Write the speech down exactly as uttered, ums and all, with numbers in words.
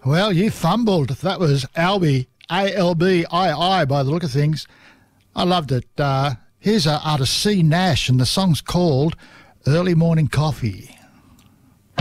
Well, you fumbled. That was Albi, A L B I I by the look of things. I loved it. Uh, here's uh, artist C. Nash, and the song's called Early Morning Coffee.